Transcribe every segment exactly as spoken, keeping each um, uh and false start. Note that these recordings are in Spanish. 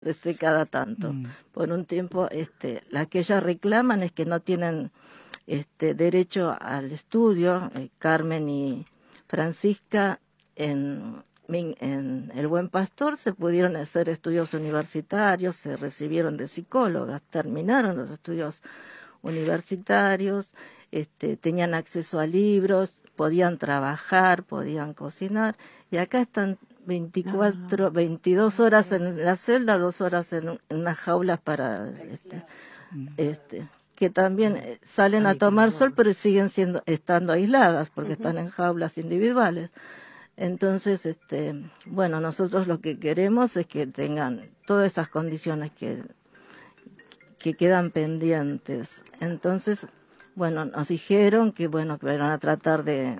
este, cada tanto. Mm. Por un tiempo, este, las que ellas reclaman es que no tienen este, derecho al estudio. eh, Carmen y Francisca en, en El Buen Pastor se pudieron hacer estudios universitarios, se recibieron de psicólogas, terminaron los estudios universitarios, este, tenían acceso a libros, podían trabajar, podían cocinar, y acá están veinticuatro, no. veintidós horas en la celda, dos horas en, en unas jaulas para este, este que también salen a tomar sol, pero siguen siendo estando aisladas porque uh-huh. están en jaulas individuales. Entonces, este, bueno, nosotros lo que queremos es que tengan todas esas condiciones que que quedan pendientes. Entonces, bueno, nos dijeron que bueno, que van a tratar de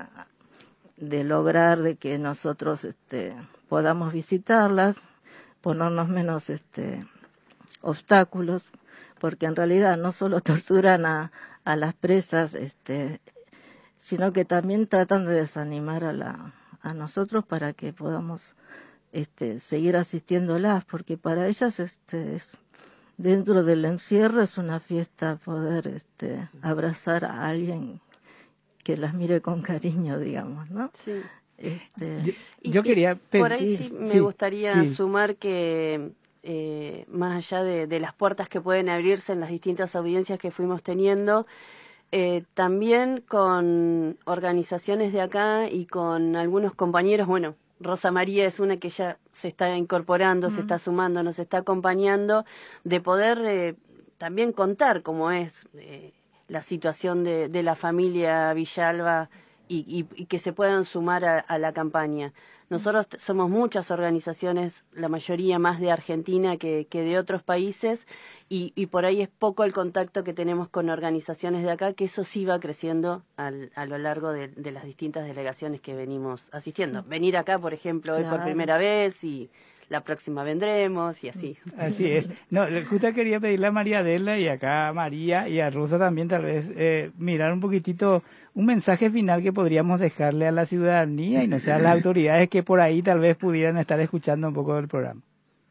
de lograr de que nosotros este podamos visitarlas, ponernos menos este obstáculos, porque en realidad no solo torturan a, a las presas, este, sino que también tratan de desanimar a la a nosotros para que podamos este seguir asistiéndolas, porque para ellas este es dentro del encierro es una fiesta poder este abrazar a alguien que las mire con cariño, digamos, ¿no? Sí. Este, yo, y, yo quería por ahí sí, sí me sí, gustaría sí. sumar que eh, más allá de, de las puertas que pueden abrirse en las distintas audiencias que fuimos teniendo, eh, también con organizaciones de acá y con algunos compañeros, bueno, Rosa María es una que ya se está incorporando, mm. se está sumando, nos está acompañando, de poder eh, también contar cómo es eh, la situación de, de la familia Villalba y, y, y que se puedan sumar a, a la campaña. Nosotros t- somos muchas organizaciones, la mayoría más de Argentina que, que de otros países, y, y por ahí es poco el contacto que tenemos con organizaciones de acá, que eso sí va creciendo al, a lo largo de, de las distintas delegaciones que venimos asistiendo. Venir acá, por ejemplo, hoy claro. por primera vez y la próxima vendremos y así. Así es. No, justo quería pedirle a María Adela y acá a María y a Rosa también tal vez eh, mirar un poquitito un mensaje final que podríamos dejarle a la ciudadanía y no sé, a las autoridades que por ahí tal vez pudieran estar escuchando un poco del programa.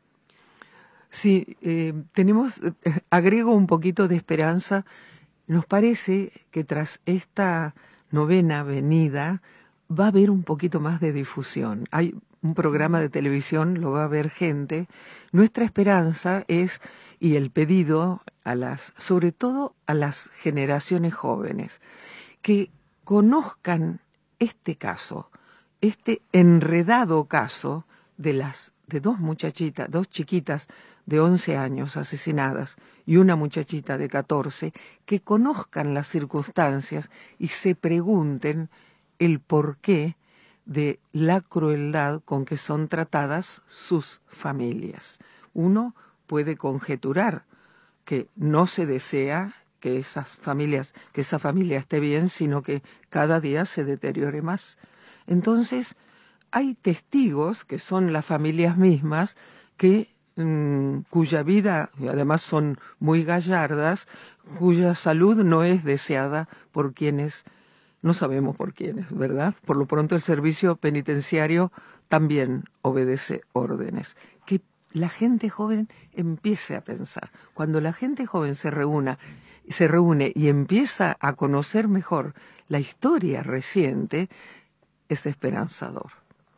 Sí, eh, tenemos, eh, agrego un poquito de esperanza. Nos parece que tras esta novena venida va a haber un poquito más de difusión. Hay un programa de televisión, lo va a ver gente. Nuestra esperanza es, y el pedido a las, sobre todo a las generaciones jóvenes, que conozcan este caso, este enredado caso de las de dos muchachitas, dos chiquitas de once años asesinadas y una muchachita de catorce, que conozcan las circunstancias y se pregunten el porqué de la crueldad con que son tratadas sus familias. Uno puede conjeturar que no se desea que esas familias, que esa familia esté bien, sino que cada día se deteriore más. Entonces, hay testigos que son las familias mismas que mmm, cuya vida, y además son muy gallardas, cuya salud no es deseada por quienes, no sabemos por quiénes, ¿verdad? Por lo pronto el servicio penitenciario también obedece órdenes. Que la gente joven empiece a pensar. Cuando la gente joven se reúna, se reúne y empieza a conocer mejor la historia reciente, es esperanzador.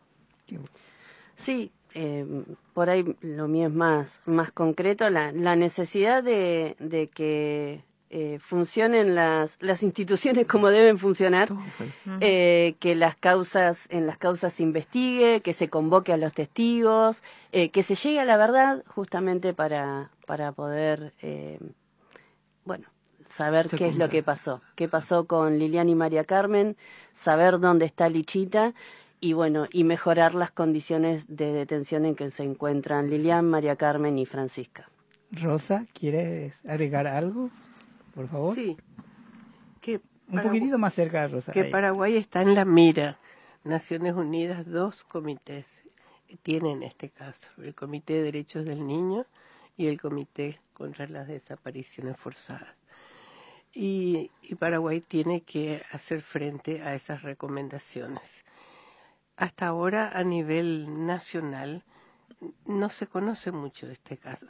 Sí, eh, por ahí lo mío es más, más concreto, la, la necesidad de, de que eh, funcionen las, las instituciones como deben funcionar, eh, que las causas, en las causas se investigue, que se convoque a los testigos, eh, que se llegue a la verdad justamente para, para poder, eh, bueno, saber se qué cumpla. Es lo que pasó, qué pasó con Liliana y María Carmen, saber dónde está Lichita, y bueno, y mejorar las condiciones de detención en que se encuentran Lilian, María Carmen y Francisca. Rosa, ¿quieres agregar algo? Por favor. Sí. Que Un Paragu- poquitito más cerca de Rosa. Que ahí. Paraguay está en la mira. Naciones Unidas, dos comités tienen este caso. El Comité de Derechos del Niño y el Comité contra las Desapariciones Forzadas. Y, y Paraguay tiene que hacer frente a esas recomendaciones. Hasta ahora, a nivel nacional, no se conoce mucho este caso.